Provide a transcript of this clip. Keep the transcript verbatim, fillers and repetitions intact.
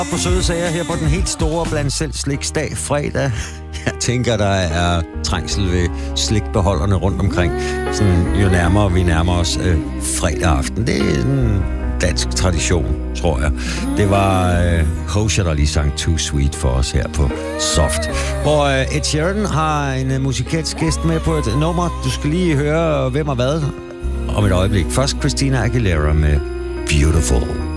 På søde sager her på den helt store blandt selv sliksdag fredag. Jeg tænker, der er trængsel ved slikbeholderne rundt omkring. Sådan, jo nærmere vi nærmer os øh, fredag aften. Det er en dansk tradition, tror jeg. Det var øh, Hozier, der lige sang Too Sweet for os her på Soft. Hvor øh, Ed Sheeran har en øh, musikalsk gæst med på et nummer. Du skal lige høre, hvem og hvad om et øjeblik. Først Christina Aguilera med Beautiful.